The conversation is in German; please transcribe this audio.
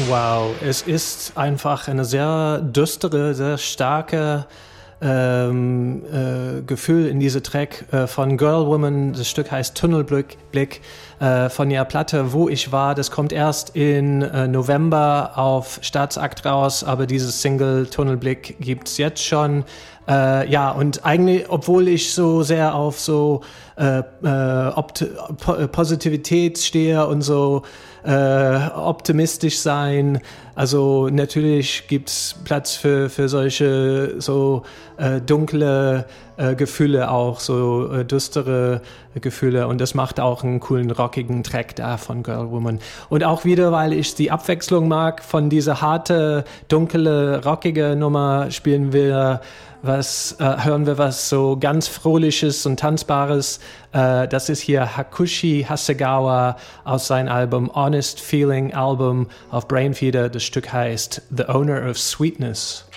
Wow, es ist einfach eine sehr düstere, sehr starke Gefühl in diese Track von Girl Woman. Das Stück heißt Tunnelblick von ihrer Platte Wo ich war. Das kommt erst in November auf Staatsakt raus, aber dieses Single Tunnelblick gibt's jetzt schon. Ja, und eigentlich, obwohl ich so sehr auf so Positivität stehe und so optimistisch sein, also natürlich gibt's Platz für solche so dunkle Gefühle auch, so düstere Gefühle, und das macht auch einen coolen, rockigen Track da von Girl Woman. Und auch wieder, weil ich die Abwechslung mag, von dieser harte, dunkle, rockige Nummer hören wir was so ganz Fröhliches und Tanzbares. Das ist hier Hakushi Hasegawa aus seinem Album Honest Feeling Album auf Brainfeeder. Das Stück heißt The Owner of Sweetness.